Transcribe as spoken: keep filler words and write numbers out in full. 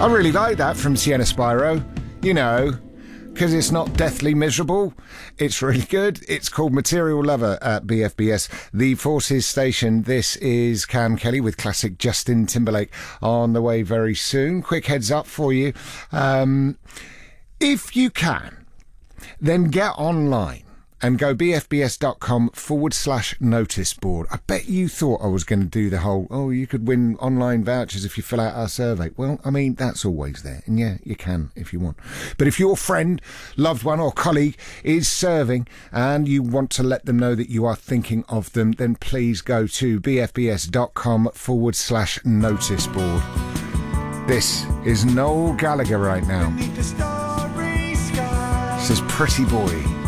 I really like that from Sienna Spyro. You know, because it's not deathly miserable. It's really good. It's called Material Lover at B F B S, the Forces Station. This is Cam Kelly with classic Justin Timberlake on the way very soon. Quick heads up for you. Um, if you can, then get online and go bfbs.com forward slash notice board. I bet you thought I was going to do the whole, oh, you could win online vouchers if you fill out our survey. Well, I mean, that's always there. And yeah, you can if you want. But if your friend, loved one or colleague is serving and you want to let them know that you are thinking of them, then please go to bfbs.com forward slash notice board. This is Noel Gallagher right now. This is Pretty Boy.